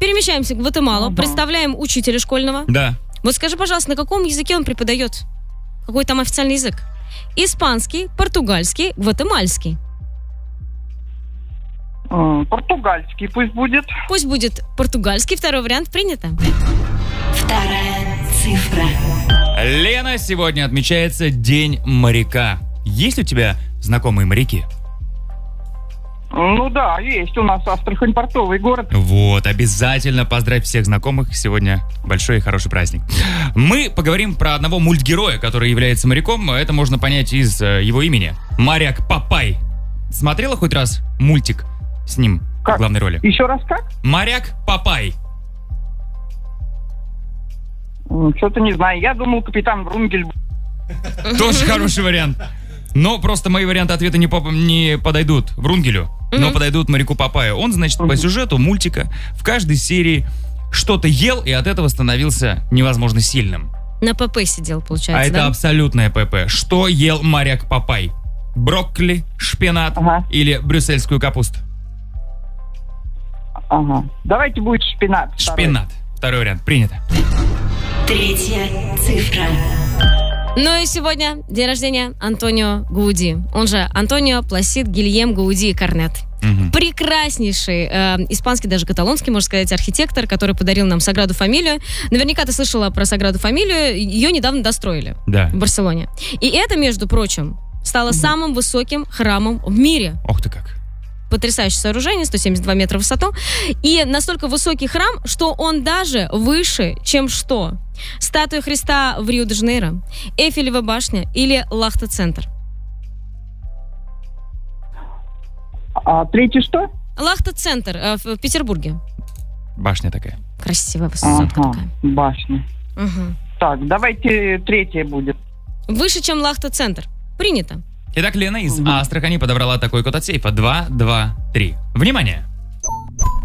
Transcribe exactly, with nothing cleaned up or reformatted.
Перемещаемся в Гватемалу, Ага. представляем учителя школьного. Да. Вот скажи, пожалуйста, на каком языке он преподает? Какой там официальный язык? Испанский, португальский, гватемальский. М, Португальский пусть будет. Пусть будет португальский, второй вариант принято. Вторая цифра. Лена, сегодня отмечается День моряка. Есть ли у тебя знакомые моряки? Ну да, есть у нас Астрахань портовый город. Вот, обязательно поздравь всех знакомых. Сегодня большой и хороший праздник. Мы поговорим про одного мультгероя, который является моряком. Это можно понять из э, его имени. Моряк Папай. Смотрела хоть раз мультик с ним Как? в главной роли? Еще раз как? Моряк Папай. М, Что-то не знаю. Я думал, капитан Врунгель. Тоже хороший вариант. Но просто мои варианты ответа не, поп- не подойдут Врунгелю, но Мгм. подойдут моряку Папаю. Он, значит, по Мгм. сюжету мультика в каждой серии что-то ел и от этого становился невозможно сильным. На ПП сидел, получается, А это да? абсолютное ПП. Что ел моряк Папай? Брокколи, шпинат Ага. или брюссельскую капусту? Ага. Давайте будет шпинат. второй. Шпинат. Второй вариант. Принято. Третья цифра. Ну и сегодня день рождения Антонио Гауди. Он же Антонио Пласид Гильем Гауди Корнет. Мгм. Прекраснейший, э, испанский, даже каталонский, можно сказать, архитектор, который подарил нам Саграду Фамилию. Наверняка ты слышала про Саграду Фамилию. Ее недавно достроили Да. в Барселоне. И это, между прочим, стало самым высоким храмом в мире. Ох ты как. Потрясающее сооружение, сто семьдесят два метра в высоту. И настолько высокий храм, что он даже выше, чем что? Статуя Христа в Рио-де-Жанейро, Эйфелева башня или Лахта-центр. А третий что? Лахта-центр э, в Петербурге. Башня такая. Красивая высотка Ага, такая. башня. Мгм. Так, давайте третье будет. Выше, чем Лахта-центр. Принято. Итак, Лена из Астрахани подобрала такой код от сейфа. два, два, три. Внимание!